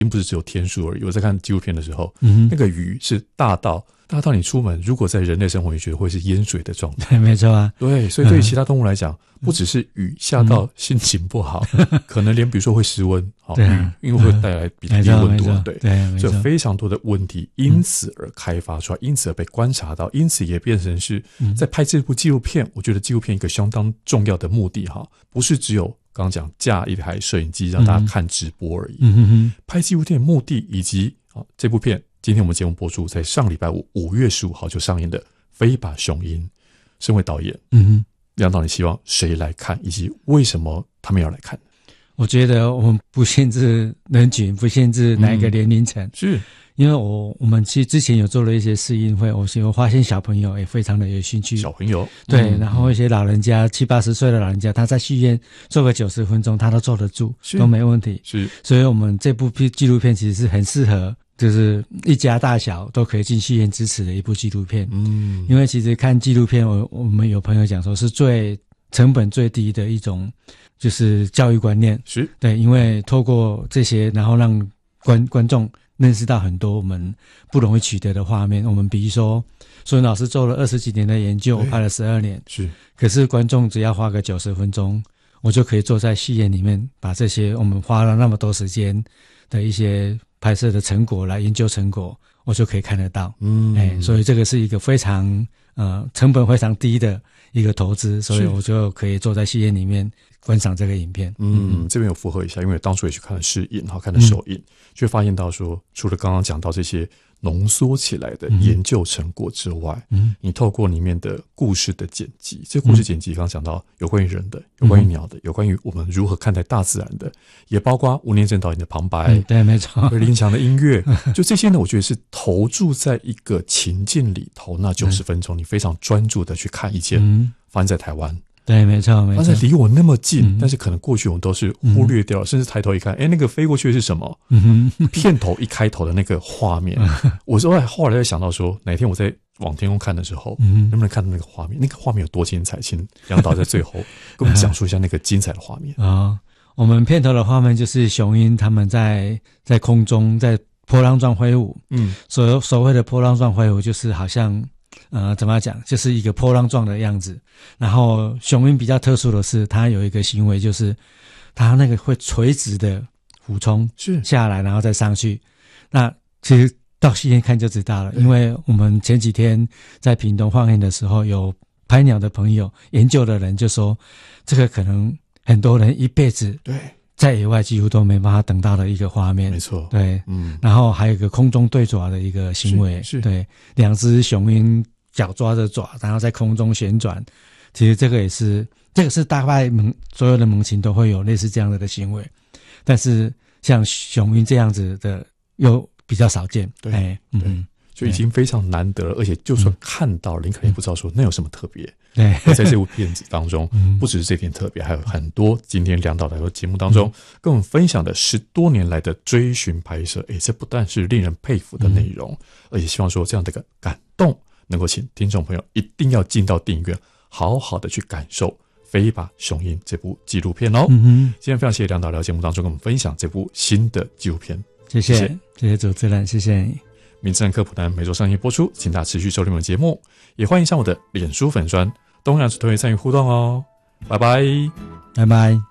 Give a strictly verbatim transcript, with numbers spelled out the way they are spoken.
并不是只有天数而已。我在看纪录片的时候，嗯、那个雨是大到大到你出门，如果在人类生活，你觉得会是淹水的状态。 对，没错啊。 对，所以对于其他动物来讲，嗯、不只是雨下到心情不好，嗯、可能连比如说会失温，好、 对、 啊，因为会带来比较低温度啊，对， 对， 所以非常多的问题因此而开发出来，因此而被观察到，因此也变成是在拍这部纪录片。我觉得纪录片一个相当重要的目的哈，不是只有刚刚讲架一台摄影机让大家看直播而已。嗯哼哼，拍纪录片的目的以及啊这部片，今天我们节目播出在上礼拜五五月十五号就上映的《飞吧雄鹰》，身为导演，嗯哼，梁导，你希望谁来看，以及为什么他们要来看？ 我觉得我们不限制人群，不限制哪一个年龄层，嗯、 是。 因为我我们其实之前有做了一些试映会，我我发现小朋友也非常的有兴趣。 小朋友对， 嗯、 然后一些老人家七八十岁的老人家，他在戏院坐个九十分钟，他都坐得住，都没问题。 是， 所以我们这部纪录片其实是很适合，就是一家大小都可以进戏院支持的一部纪录片。嗯，因为其实看纪录片，我我们有朋友讲说是最成本最低的一种，就是教育观念。 是， 对，因为透过这些，然后让观观众认识到很多我们不容易取得的画面。我们比如说，苏文老师做了二十几年的研究，拍了十二年， 是。可是观众只要花个九十分钟，我就可以坐在戏院里面，把这些我们花了那么多时间的一些拍摄的成果来研究成果，我就可以看得到。嗯，哎，所以这个是一个非常呃成本非常低的一个投资，所以我就可以坐在戏院里面观赏这个影片。 嗯，这边有附和一下，因为当初也去看了试映，好看的首映，就、嗯、发现到说，除了刚刚讲到这些浓缩起来的研究成果之外，嗯，你透过里面的故事的剪辑，这故事剪辑刚刚讲到有关于人的，有关于鸟的，有关于我们如何看待大自然的，也包括吴念真导演的旁白， 嗯、对，没错， 林强的音乐，就这些呢，我觉得是投注在一个情境里头，那九十分钟你非常专注的去看一件发生在台湾。 对，没错，没错。 但是离我那么近，嗯、但是可能过去我们都是忽略掉了，嗯、甚至抬头一看，哎，那个飞过去的是什么？嗯、片头一开头的那个画面，嗯、我说后来在想到说，哪天我在往天空看的时候，嗯、能不能看到那个画面？那个画面有多精彩？请梁导在最后跟我们讲述一下那个精彩的画面。 啊、哦，我们片头的画面就是雄鹰他们在在空中在波浪状挥舞。嗯，所所谓的波浪状挥舞，就是好像。呃，怎么讲？就是一个波浪状的样子。然后雄鹰比较特殊的是，它有一个行为，就是它那个会垂直的俯冲是下来，然后再上去。那其实到戏院看就知道了，因为我们前几天在屏东放映的时候，有拍鸟的朋友、研究的人就说，这个可能很多人一辈子对在野外几乎都没办法等到的一个画面。 没错， 对，嗯。然后还有一个空中对爪的一个行为，是，是对，两只雄鹰。脚抓着爪，然后在空中旋转，其实这个也是，这个是大概猛所有的猛禽都会有类似这样的的行为，但是像雄鹰这样子的又比较少见。 对，哎、对，嗯，就已经非常难得了，而且就算看到了，你可能也不知道说那有什么特别。对，在这部片子当中，不只是这片特别，还有很多今天梁导来到节目当中跟我们分享的十多年来的追寻拍摄，哎，这不但是令人佩服的内容，而且希望说这样的一个感动。能够请听众朋友一定要进到电影院，好好的去感受《飞吧雄鹰》这部纪录片哦。嗯哼，今天非常谢谢梁导来节目当中跟我们分享这部新的纪录片， 谢谢，谢谢主持人，谢谢你。 名侦探科普男每周上映播出，请大家持续收听我们的节目，也欢迎上我的脸书粉专东洋之推参与互动哦。拜拜， 拜拜。